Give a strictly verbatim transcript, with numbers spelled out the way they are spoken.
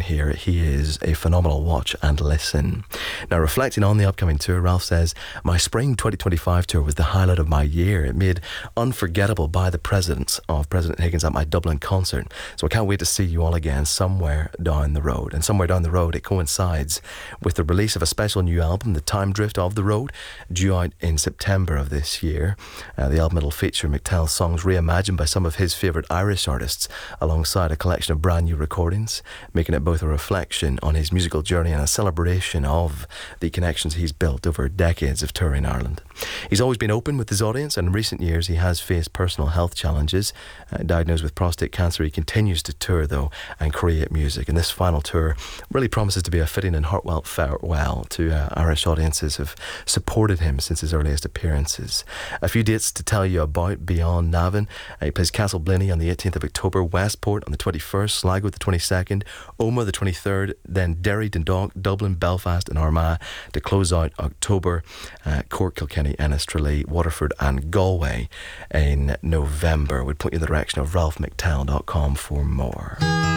here. He is a phenomenal watch and listen. Now, reflecting on the upcoming tour, Ralph says, my spring twenty twenty-five tour was the highlight of my year. It made unforgettable by the presence of President Higgins at my Dublin concert. So I can't wait to see you all again somewhere down the road. And somewhere down the road, it coincides with the release of a special new album, The Time Drift of the Road, due out in September of this year. Uh, the album will feature McTell's songs reimagined by some of his favourite Irish artists, alongside a collection of brand new recordings, making it both a reflection on his musical journey and a celebration of the connections he's built over decades of touring Ireland. He's always been open with his audience, and in recent years he has faced personal health challenges. Uh, diagnosed with prostate cancer, he continues to tour though and create music, and this final tour really promises to be a fitting and heartfelt farewell to uh, Irish audiences who have supported him since his earliest appearances. A few dates to tell you about beyond Navan. Uh, he plays Castleblinny on the eighteenth of October, Westport on the twenty-first, Sligo the twenty-second, Omagh the twenty-third, then Derry, Dundalk, Dublin, Belfast and Armagh to close out October, uh, Cork, Kilkenny, Ennis, Tralee, Waterford and Galway in November. We'd point you in the direction of ralph mctell dot com for more.